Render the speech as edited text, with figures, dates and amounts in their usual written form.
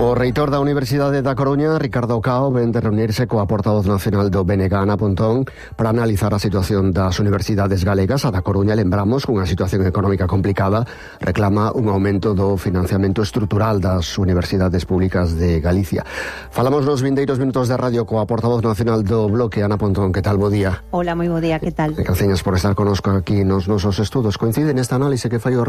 O reitor da Universidade da Coruña, Ricardo Cao, ven de reunirse coa portavoz nacional do BNG, Ana Pontón, para analizar a situación das universidades galegas. A da Coruña, lembramos, cunha situación económica complicada, reclama un aumento do financiamento estrutural das universidades públicas de Galicia. Falamos nos vindeiros minutos de radio coa portavoz nacional do Bloque, Ana Pontón. Que tal, bo día? Hola, moi bo día, que tal? Gracias por estar conosco aquí nos nosos estudos. Coincide nesta análise que fai o